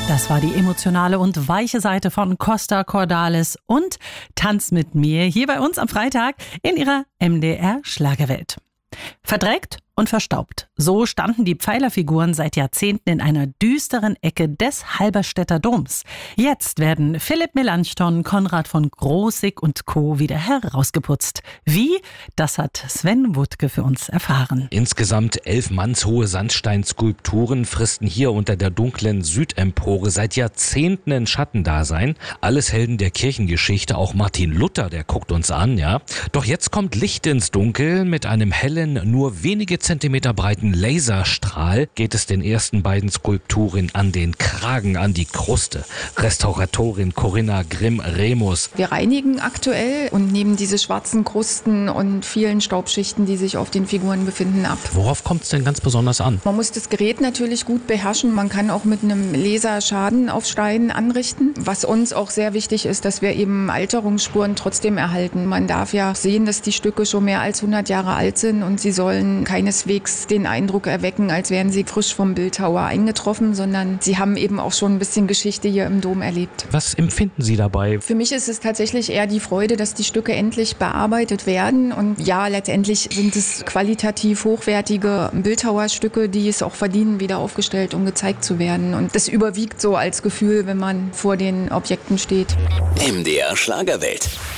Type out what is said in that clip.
Das war die emotionale und weiche Seite von Costa Cordalis und Tanz mit mir hier bei uns am Freitag in ihrer MDR Schlagerwelt. Verdreckt und verstaubt. So standen die Pfeilerfiguren seit Jahrzehnten in einer düsteren Ecke des Halberstädter Doms. Jetzt werden Philipp Melanchthon, Konrad von Krosigk und Co. wieder herausgeputzt. Wie? Das hat Sven Wuttke für uns erfahren. Insgesamt 11 mannshohe Sandsteinskulpturen fristen hier unter der dunklen Südempore seit Jahrzehnten in Schattendasein. Alles Helden der Kirchengeschichte, auch Martin Luther, der guckt uns an, ja. Doch jetzt kommt Licht ins Dunkel. Mit einem hellen, nur wenige Zentimeter breiten Laserstrahl geht es den ersten beiden Skulpturen an den Kragen, an die Kruste. Restauratorin Corinna Grimm-Remus. Wir reinigen aktuell und nehmen diese schwarzen Krusten und vielen Staubschichten, die sich auf den Figuren befinden, ab. Worauf kommt es denn ganz besonders an? Man muss das Gerät natürlich gut beherrschen. Man kann auch mit einem Laser Schaden auf Steinen anrichten. Was uns auch sehr wichtig ist, dass wir eben Alterungsspuren trotzdem erhalten. Man darf ja sehen, dass die Stücke schon mehr als 100 Jahre alt sind und sie sollen keineswegs den Eindruck erwecken, als wären sie frisch vom Bildhauer eingetroffen, sondern sie haben eben auch schon ein bisschen Geschichte hier im Dom erlebt. Was empfinden Sie dabei? Für mich ist es tatsächlich eher die Freude, dass die Stücke endlich bearbeitet werden. Und ja, letztendlich sind es qualitativ hochwertige Bildhauerstücke, die es auch verdienen, wieder aufgestellt und gezeigt zu werden. Und das überwiegt so als Gefühl, wenn man vor den Objekten steht. MDR Schlagerwelt.